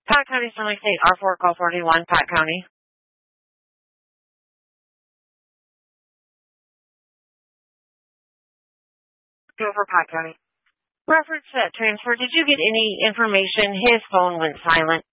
Pat County, Sterling State, R4, call 41, Pat County. Go for Pat County. Reference that transfer. Did you get any information? His phone went silent.